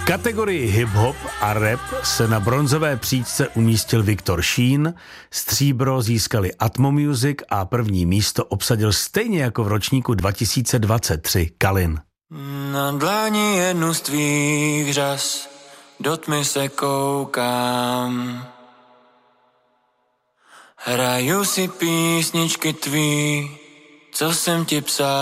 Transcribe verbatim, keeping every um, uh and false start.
kategorii hip-hop a rap se na bronzové příčce umístil Viktor Šín, stříbro získali Atmo Music a první místo obsadil stejně jako v ročníku dva tisíce dvacet tři Kalin. Na dlani jednu z tvých řas do tmy se koukám. Hraju si písničky tvý, co jsem ti psal.